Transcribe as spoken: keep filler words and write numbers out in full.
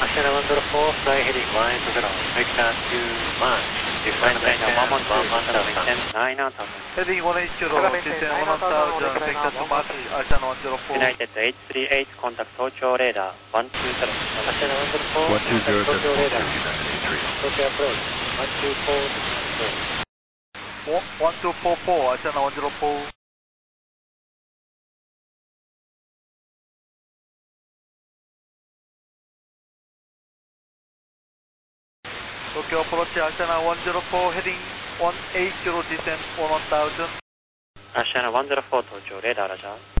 Ashana one zero four, fly heading one eight zero, vector two one. Define China one one two, maintain nine out. Heading one eight zero, descend one thousand, vector to Mark, Ashana one zero four. United eight three eight, contact Tokyo radar one two zero. Ashana one zero four, one two zero, Tokyo radar. United eight three. Tokyo approach, one two four four. one two four four, Ashana one zero four. Tokyo approach, Ashana one zero four, heading one eight zero, descend one thousand. Ashana one zero four, Tokyo radar, Roger.